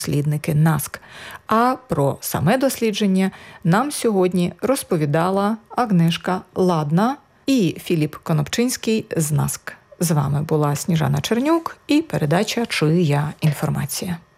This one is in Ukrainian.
дослідники НАСК. А про саме дослідження нам сьогодні розповідала Агнешка Ладна і Філіп Конопчинський з НАСК. З вами була Сніжана Чернюк і передача «Чия інформація».